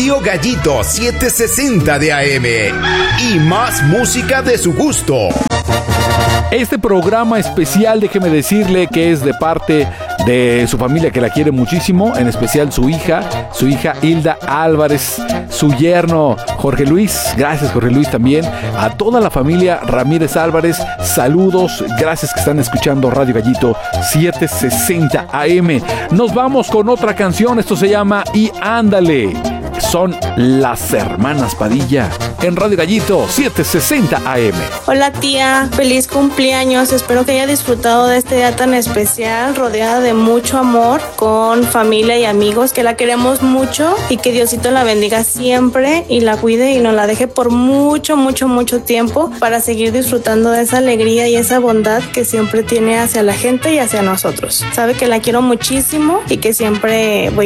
Radio Gallito 760 de AM. Y más música de su gusto. Este programa especial, déjeme decirle que es de parte de su familia, que la quiere muchísimo, en especial su hija Hilda Álvarez, su yerno Jorge Luis. Gracias, Jorge Luis, también a toda la familia Ramírez Álvarez. Saludos, gracias que están escuchando Radio Gallito 760 AM. Nos vamos con otra canción, esto se llama Y Ándale. Son las hermanas Padilla en Radio Gallito 760 AM. Hola tía, feliz cumpleaños. Espero que haya disfrutado de este día tan especial, rodeada de mucho amor, con familia y amigos, que la queremos mucho y que Diosito la bendiga siempre y la cuide y nos la deje por mucho, mucho, mucho tiempo para seguir disfrutando de esa alegría y esa bondad que siempre tiene hacia la gente y hacia nosotros. Sabe que la quiero muchísimo y que siempre voy